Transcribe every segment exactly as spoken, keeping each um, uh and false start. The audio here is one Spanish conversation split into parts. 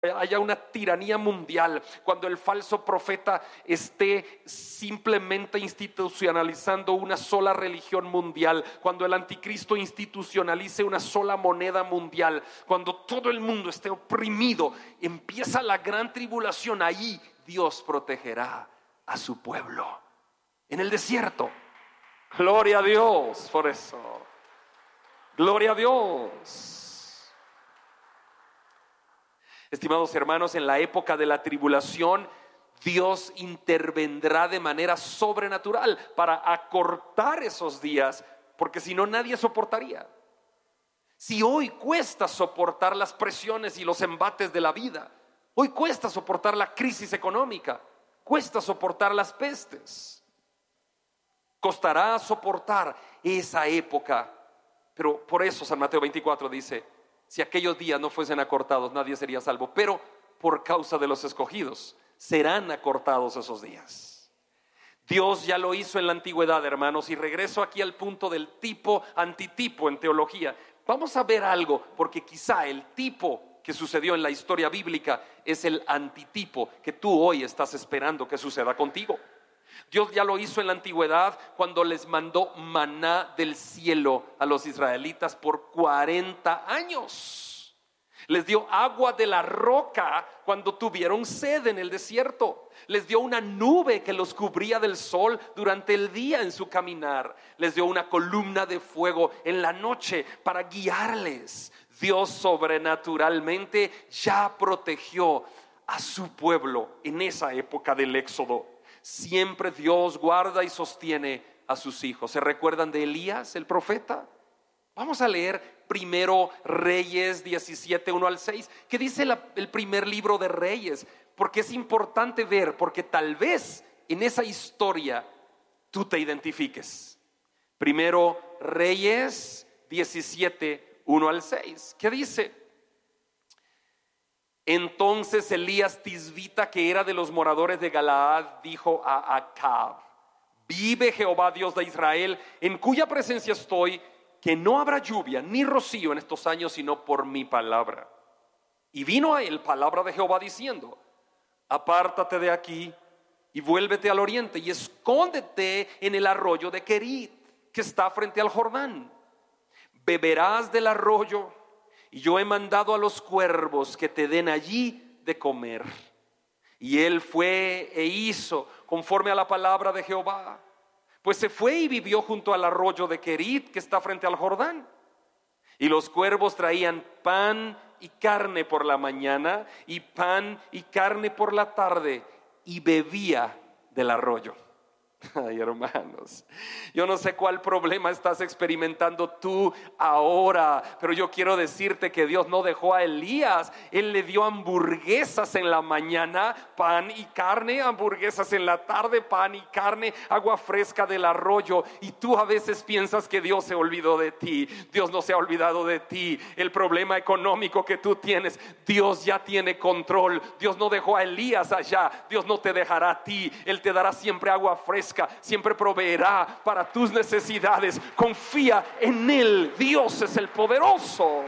haya una tiranía mundial, cuando el falso profeta esté simplemente institucionalizando una sola religión mundial, cuando el anticristo institucionalice una sola moneda mundial, cuando todo el mundo esté oprimido, empieza la gran tribulación. Ahí Dios protegerá a su pueblo en el desierto. Gloria a Dios por eso. Gloria a Dios. Estimados hermanos, en la época de la tribulación, Dios intervendrá de manera sobrenatural para acortar esos días, porque si no nadie soportaría. Si hoy cuesta soportar las presiones y los embates de la vida, hoy cuesta soportar la crisis económica, cuesta soportar las pestes, costará soportar esa época. Pero por eso San Mateo veinticuatro dice: si aquellos días no fuesen acortados, nadie sería salvo, pero por causa de los escogidos serán acortados esos días. Dios ya lo hizo en la antigüedad, hermanos, y regreso aquí al punto del tipo antitipo en teología. Vamos a ver algo, porque quizá el tipo que sucedió en la historia bíblica es el antitipo que tú hoy estás esperando que suceda contigo. Dios ya lo hizo en la antigüedad cuando les mandó maná del cielo a los israelitas por cuarenta años. Les dio agua de la roca cuando tuvieron sed en el desierto. Les dio una nube que los cubría del sol durante el día en su caminar. Les dio una columna de fuego en la noche para guiarles. Dios sobrenaturalmente ya protegió a su pueblo en esa época del éxodo. Siempre Dios guarda y sostiene a sus hijos. ¿Se recuerdan de Elías, el profeta? Vamos a leer primero Reyes diecisiete, uno al seis. ¿Qué dice la, el primer libro de Reyes? Porque es importante ver, porque tal vez en esa historia tú te identifiques. Primero Reyes diecisiete, uno al seis. ¿Qué dice? Entonces Elías Tisbita, que era de los moradores de Galaad, dijo a Acab: vive Jehová Dios de Israel, en cuya presencia estoy, que no habrá lluvia ni rocío en estos años, sino por mi palabra. Y vino a él palabra de Jehová diciendo: apártate de aquí y vuélvete al oriente y escóndete en el arroyo de Querit, que está frente al Jordán. Beberás del arroyo, y yo he mandado a los cuervos que te den allí de comer. Y él fue e hizo conforme a la palabra de Jehová. Pues se fue y vivió junto al arroyo de Querit, que está frente al Jordán. Y los cuervos traían pan y carne por la mañana, y pan y carne por la tarde, y bebía del arroyo. Ay, hermanos, yo no sé cuál problema estás experimentando tú ahora, pero yo quiero decirte que Dios no dejó a Elías. Él le dio hamburguesas en la mañana, pan y carne, hamburguesas en la tarde, pan y carne, agua fresca del arroyo. Y tú a veces piensas que Dios se olvidó de ti. Dios no se ha olvidado de ti. El problema económico que tú tienes, Dios ya tiene control. Dios no dejó a Elías allá, Dios no te dejará a ti. Él te dará siempre agua fresca, siempre proveerá para tus necesidades. Confía en Él. Dios es el poderoso.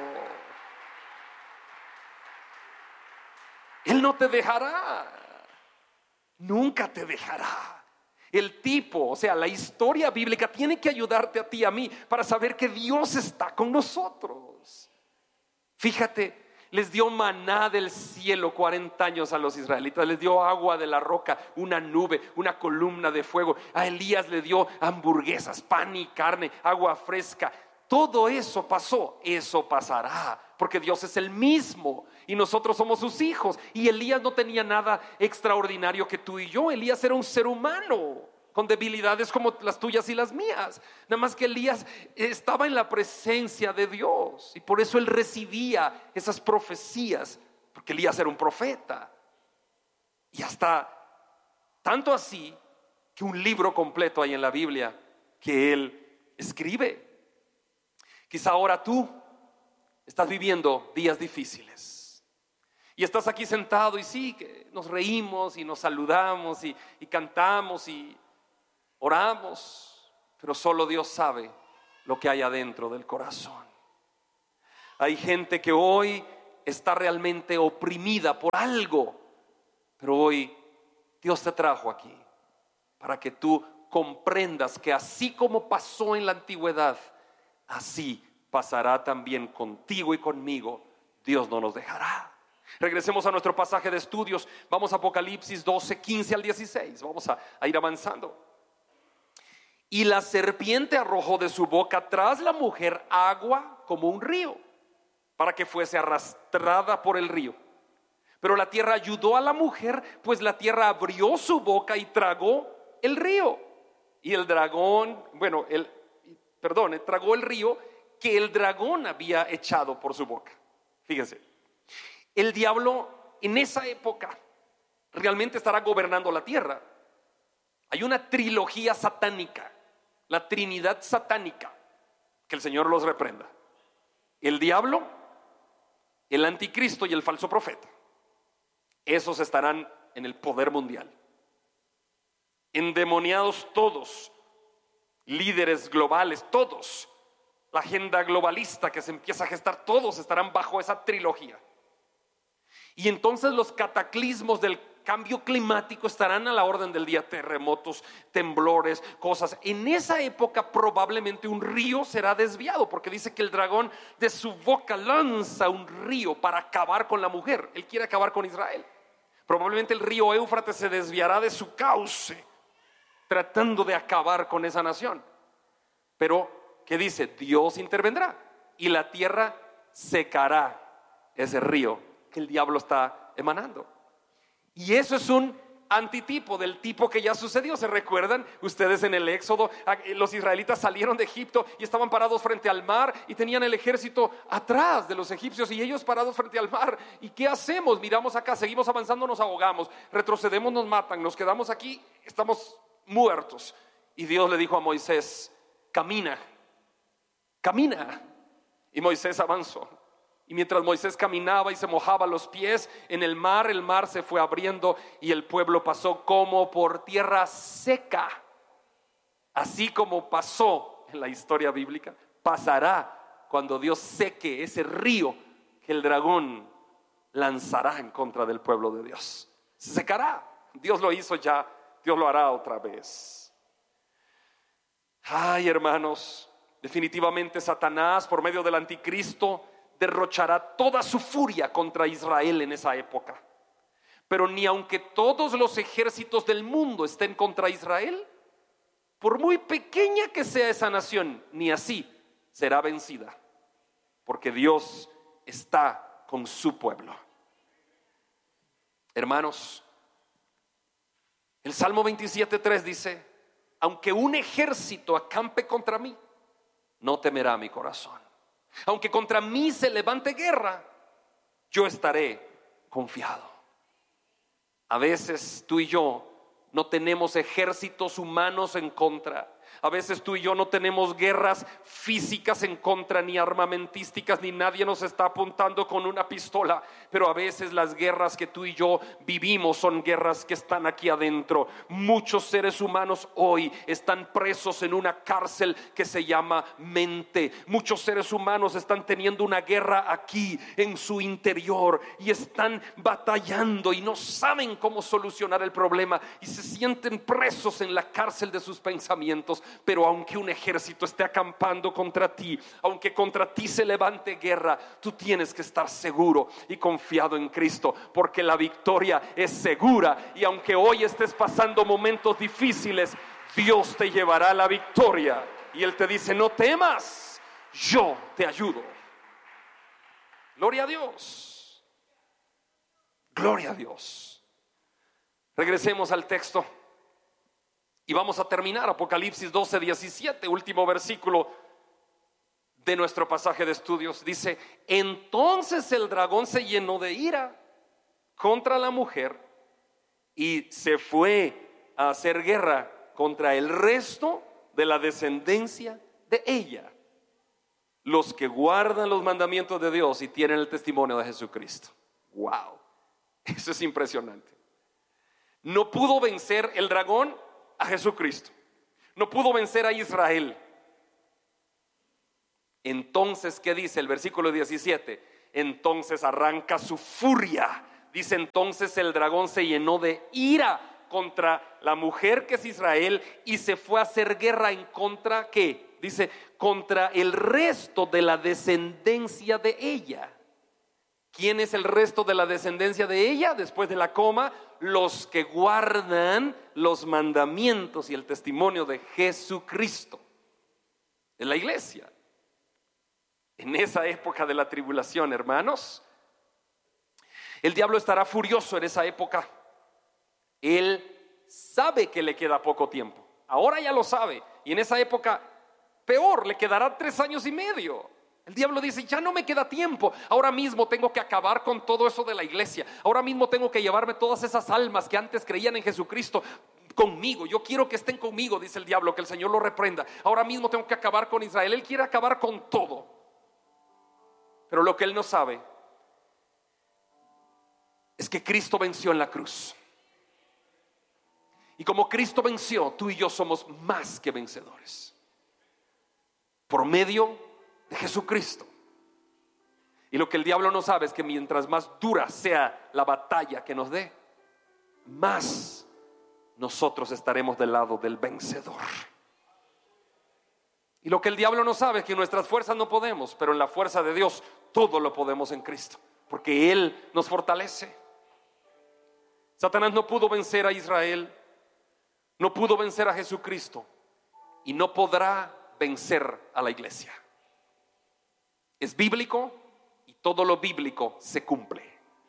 Él no te dejará, nunca te dejará. El tipo, o sea, la historia bíblica tiene que ayudarte a ti y a mí para saber que Dios está con nosotros. Fíjate, les dio maná del cielo cuarenta años a los israelitas. Les dio agua de la roca, una nube, una columna de fuego. A Elías le dio hamburguesas, pan y carne, agua fresca. Todo eso pasó, eso pasará, porque Dios es el mismo y nosotros somos sus hijos. Y Elías no tenía nada extraordinario que tú y yo. Elías era un ser humano con debilidades como las tuyas y las mías. Nada más que Elías estaba en la presencia de Dios, y por eso él recibía esas profecías, porque Elías era un profeta. Y hasta tanto así que un libro completo hay en la Biblia que él escribe. Quizá ahora tú estás viviendo días difíciles y estás aquí sentado, y sí, que nos reímos y nos saludamos y, y cantamos y oramos, pero solo Dios sabe lo que hay adentro del corazón. Hay gente que hoy está realmente oprimida por algo. Pero hoy Dios te trajo aquí para que tú comprendas que así como pasó en la antigüedad, así pasará también contigo y conmigo. Dios no nos dejará. Regresemos a nuestro pasaje de estudios. Vamos a Apocalipsis doce, quince al dieciséis. Vamos a, a ir avanzando. Y la serpiente arrojó de su boca tras la mujer agua como un río, para que fuese arrastrada por el río. Pero la tierra ayudó a la mujer, pues la tierra abrió su boca y tragó el río. Y el dragón, bueno, el, perdón, tragó el río que el dragón había echado por su boca. Fíjense, el diablo en esa época realmente estará gobernando la tierra. Hay una trilogía satánica, la Trinidad satánica, que el Señor los reprenda: el diablo, el anticristo y el falso profeta. Esos estarán en el poder mundial, endemoniados todos, líderes globales todos, la agenda globalista que se empieza a gestar, todos estarán bajo esa trilogía. Y entonces los cataclismos del cambio climático estarán a la orden del día: terremotos, temblores, cosas. En esa época probablemente un río será desviado, porque dice que el dragón de su boca lanza un río para acabar con la mujer. Él quiere acabar con Israel. Probablemente el río Éufrates se desviará de su cauce, tratando de acabar con esa nación. Pero, ¿qué dice? Dios intervendrá y la tierra secará ese río que el diablo está emanando. Y eso es un antitipo del tipo que ya sucedió. ¿Se recuerdan ustedes en el Éxodo? Los israelitas salieron de Egipto y estaban parados frente al mar y tenían el ejército atrás de los egipcios y ellos parados frente al mar. ¿Y qué hacemos? Miramos acá, seguimos avanzando, nos ahogamos, retrocedemos, nos matan, nos quedamos aquí, estamos muertos. Y Dios le dijo a Moisés: camina, camina. Y Moisés avanzó. Y mientras Moisés caminaba y se mojaba los pies en el mar, el mar se fue abriendo y el pueblo pasó como por tierra seca. Así como pasó en la historia bíblica, pasará cuando Dios seque ese río que el dragón lanzará en contra del pueblo de Dios. Se secará. Dios lo hizo ya, Dios lo hará otra vez. Ay, hermanos, definitivamente Satanás, por medio del anticristo, derrochará toda su furia contra Israel en esa época. Pero ni aunque todos los ejércitos del mundo estén contra Israel, por muy pequeña que sea esa nación, ni así será vencida, porque Dios está con su pueblo. Hermanos, el Salmo veintisiete tres dice: aunque un ejército acampe contra mí, no temerá mi corazón. Aunque contra mí se levante guerra, yo estaré confiado. A veces tú y yo no tenemos ejércitos humanos en contra. A veces tú y yo no tenemos guerras físicas en contra, ni armamentísticas, ni nadie nos está apuntando con una pistola. Pero a veces las guerras que tú y yo vivimos son guerras que están aquí adentro. Muchos seres humanos hoy están presos en una cárcel que se llama mente. Muchos seres humanos están teniendo una guerra aquí en su interior y están batallando y no saben cómo solucionar el problema y se sienten presos en la cárcel de sus pensamientos. Pero aunque un ejército esté acampando contra ti, aunque contra ti se levante guerra, tú tienes que estar seguro y confiado en Cristo, porque la victoria es segura. Y aunque hoy estés pasando momentos difíciles, Dios te llevará a la victoria. Y Él te dice: no temas, yo te ayudo. Gloria a Dios. Gloria a Dios. Regresemos al texto y vamos a terminar Apocalipsis doce, diecisiete, último versículo de nuestro pasaje de estudios. Dice: entonces el dragón se llenó de ira contra la mujer y se fue a hacer guerra contra el resto de la descendencia de ella, los que guardan los mandamientos de Dios y tienen el testimonio de Jesucristo. Wow, eso es impresionante. No pudo vencer el dragón a Jesucristo, no pudo vencer a Israel. Entonces, ¿qué dice el versículo diecisiete? entonces arranca su furia. Dice, entonces el dragón se llenó de ira contra la mujer que es Israel y se fue a hacer guerra en contra, ¿qué? Dice, contra el resto de la descendencia de ella. ¿Quién es el resto de la descendencia de ella? Después de la coma, los que guardan los mandamientos y el testimonio de Jesucristo. En la iglesia. En esa época de la tribulación, hermanos, el diablo estará furioso en esa época. Él sabe que le queda poco tiempo. Ahora ya lo sabe. Y en esa época, peor, le quedará tres años y medio. El diablo dice, ya no me queda tiempo. Ahora mismo tengo que acabar con todo eso de la iglesia. Ahora mismo tengo que llevarme todas esas almas que antes creían en Jesucristo conmigo. Yo quiero que estén conmigo, dice el diablo, que el Señor lo reprenda. Ahora mismo tengo que acabar con Israel. Él quiere acabar con todo. Pero lo que él no sabe es que Cristo venció en la cruz. Y como Cristo venció, tú y yo somos más que vencedores. Por medio de Jesucristo. Y lo que el diablo no sabe es que mientras más dura sea la batalla que nos dé, más nosotros estaremos del lado del vencedor. Y lo que el diablo no sabe es que en nuestras fuerzas no podemos, pero en la fuerza de Dios todo lo podemos en Cristo, porque Él nos fortalece. Satanás no pudo vencer a Israel, no pudo vencer a Jesucristo y no podrá vencer a la iglesia. Es bíblico y todo lo bíblico se cumple.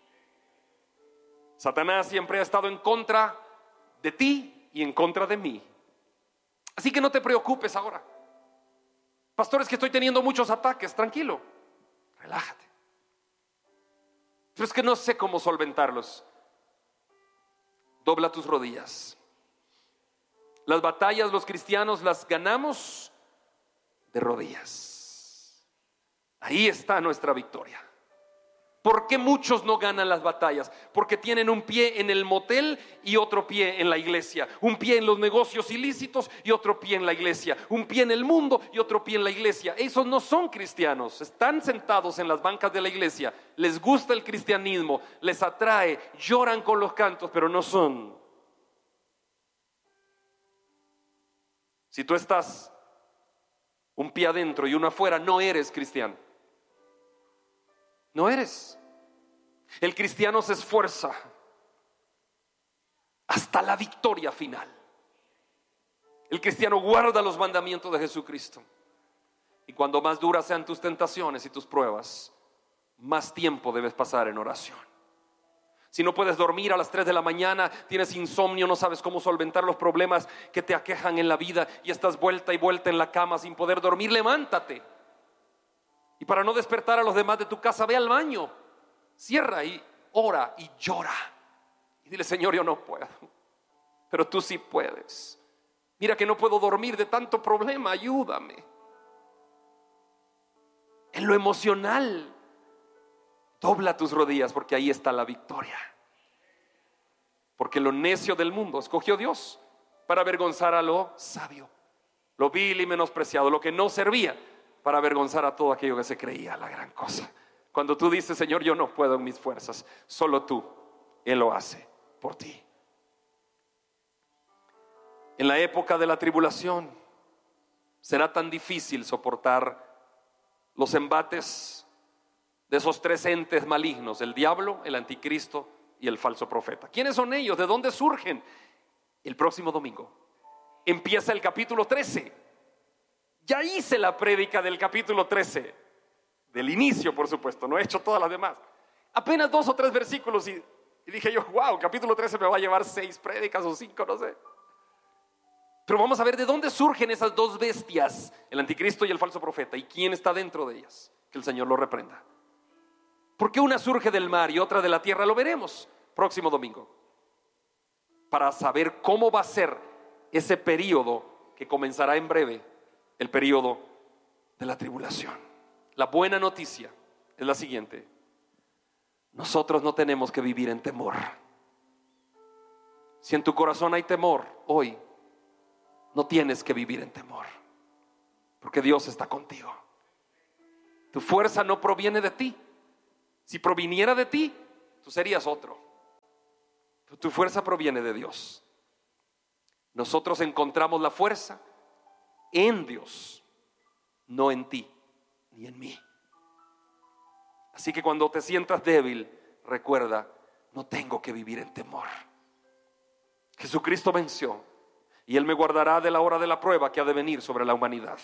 Satanás siempre ha estado en contra de ti y en contra de mí. Así que no te preocupes ahora. Pastor, es que estoy teniendo muchos ataques. Tranquilo, relájate. Pero es que no sé cómo solventarlos. Dobla tus rodillas. Las batallas los cristianos las ganamos de rodillas. Ahí está nuestra victoria. ¿Por qué muchos no ganan las batallas? Porque tienen un pie en el motel y otro pie en la iglesia. Un pie en los negocios ilícitos y otro pie en la iglesia. Un pie en el mundo y otro pie en la iglesia. Esos no son cristianos. Están sentados en las bancas de la iglesia. Les gusta el cristianismo, les atrae, lloran con los cantos, pero no son. Si tú estás un pie adentro y uno afuera, no eres cristiano. No eres. El cristiano se esfuerza hasta la victoria final. El cristiano guarda los mandamientos de Jesucristo. Y cuando más duras sean tus tentaciones y tus pruebas, más tiempo debes pasar en oración. Si no puedes dormir a las tres de la mañana, tienes insomnio, no sabes cómo solventar los problemas que te aquejan en la vida y estás vuelta y vuelta en la cama sin poder dormir, levántate. Y para no despertar a los demás de tu casa, ve al baño, cierra y ora y llora. Y dile, Señor, yo no puedo, pero tú sí puedes. Mira que no puedo dormir de tanto problema, ayúdame. En lo emocional, dobla tus rodillas porque ahí está la victoria. Porque lo necio del mundo escogió Dios para avergonzar a lo sabio, lo vil y menospreciado, lo que no servía, para avergonzar a todo aquello que se creía la gran cosa. Cuando tú dices, Señor, yo no puedo en mis fuerzas, solo tú, Él lo hace por ti. En la época de la tribulación será tan difícil soportar los embates de esos tres entes malignos: el diablo, el anticristo y el falso profeta. ¿Quiénes son ellos? ¿De dónde surgen? El próximo domingo empieza el capítulo trece. Ya hice la prédica del capítulo trece, del inicio, por supuesto, no he hecho todas las demás. Apenas dos o tres versículos y, y dije yo, wow, capítulo trece me va a llevar seis prédicas o cinco, no sé. Pero vamos a ver de dónde surgen esas dos bestias, el anticristo y el falso profeta, y quién está dentro de ellas. Que el Señor lo reprenda. ¿Por qué una surge del mar y otra de la tierra? Lo veremos próximo domingo, para saber cómo va a ser ese periodo que comenzará en breve, el periodo de la tribulación. La buena noticia es la siguiente: nosotros no tenemos que vivir en temor. Si en tu corazón hay temor hoy, no tienes que vivir en temor, porque Dios está contigo. Tu fuerza no proviene de ti, Si proviniera de ti, tú serías otro. Pero tu fuerza proviene de Dios. Nosotros encontramos la fuerza en Dios, no en ti ni en mí. Así que cuando te sientas débil, recuerda, no tengo que vivir en temor. Jesucristo venció y Él me guardará de la hora de la prueba que ha de venir sobre la humanidad.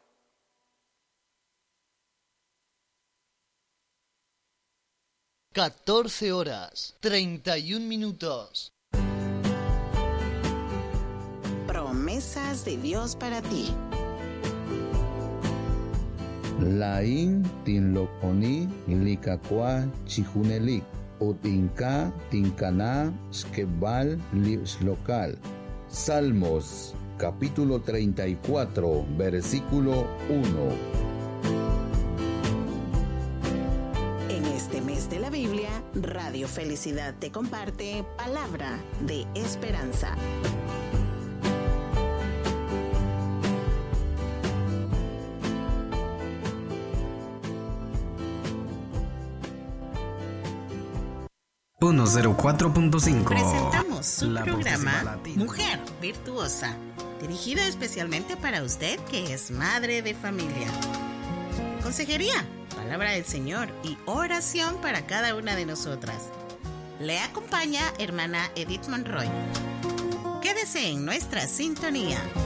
catorce horas, treinta y un minutos. Promesas de Dios para ti. Lain tinlokoni likakwa chihunelik utinka tinkana skebal local. Salmos capítulo treinta y cuatro versículo uno. En este mes de la Biblia, Radio Felicidad te comparte palabra de esperanza. ciento cuatro punto cinco. Presentamos su La programa Mujer Virtuosa, dirigido especialmente para usted que es madre de familia. Consejería, palabra del Señor y oración para cada una de nosotras. Le acompaña hermana Edith Monroy. Quédese en nuestra sintonía.